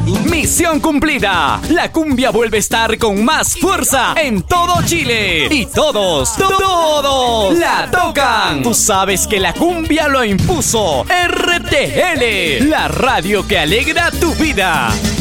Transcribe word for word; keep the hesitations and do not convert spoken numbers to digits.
Misión cumplida. La cumbia vuelve a estar con más fuerza en todo Chile. Y todos, to- todos la tocan. Tú sabes que la cumbia lo impuso R T L, la radio que alegra tu vida.